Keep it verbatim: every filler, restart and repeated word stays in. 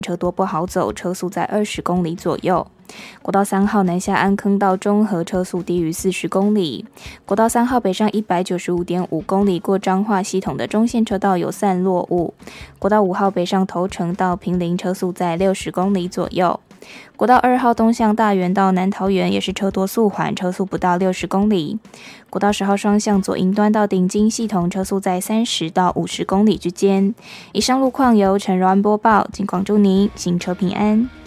车多不好走，车速在二十公里左右。国道三号南下安坑到中和，车速低于四十公里。国道三号北上 一百九十五点五公里，过彰化系统的中线车道有散落雾。国道五号北上头城到坪林，车速在六十公里左右。国道二号东向大园到南桃园也是车多速缓，车速不到六十公里。国道十号双向左营端到顶金系统，车速在三十到五十公里之间。以上路况由陈柔安播报，尽管祝您行车平安。